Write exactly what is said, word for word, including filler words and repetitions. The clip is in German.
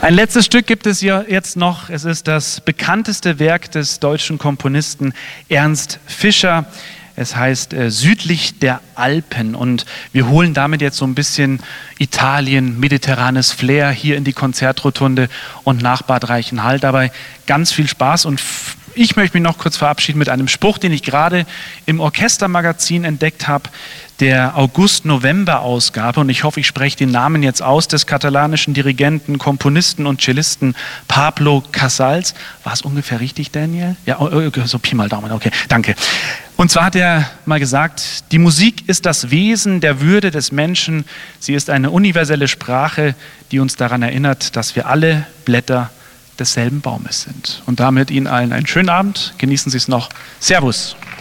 Ein letztes Stück gibt es hier jetzt noch. Es ist das bekannteste Werk des deutschen Komponisten Ernst Fischer. Es heißt äh, Südlich der Alpen und wir holen damit jetzt so ein bisschen Italien, mediterranes Flair hier in die Konzertrotunde und nach Bad Reichenhall. Dabei ganz viel Spaß und f- ich möchte mich noch kurz verabschieden mit einem Spruch, den ich gerade im Orchestermagazin entdeckt habe, der August-November-Ausgabe, und ich hoffe, ich spreche den Namen jetzt aus, des katalanischen Dirigenten, Komponisten und Cellisten Pablo Casals. War es ungefähr richtig, Daniel? Ja, so Pi mal Daumen, okay, danke. Und zwar hat er mal gesagt, die Musik ist das Wesen der Würde des Menschen. Sie ist eine universelle Sprache, die uns daran erinnert, dass wir alle Blätter desselben Baumes sind. Und damit Ihnen allen einen schönen Abend. Genießen Sie es noch. Servus.